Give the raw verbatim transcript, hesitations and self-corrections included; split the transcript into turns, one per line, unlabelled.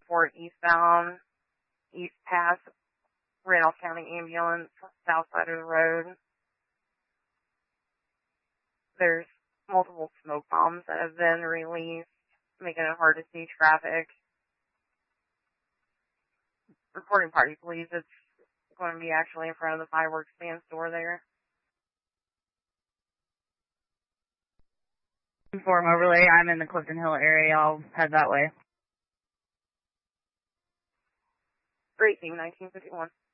Fort eastbound, East Pass, Randolph County Ambulance, south side of the road. There's multiple smoke bombs that have been released, making it hard to see traffic. Reporting party believes it's going to be actually in front of the fireworks stand store there.
Inform overlay, I'm in the Clifton Hill area. I'll head that way.
Racing nineteen fifty-one.